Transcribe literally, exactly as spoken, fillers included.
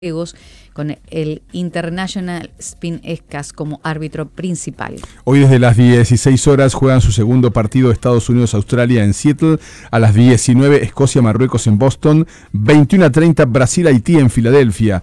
con el International Spin Escas como árbitro principal. Hoy desde las dieciséis horas juegan su segundo partido Estados Unidos-Australia en Seattle, a las diecinueve Escocia-Marruecos en Boston, veintiuno a treinta Brasil-Haití en Filadelfia.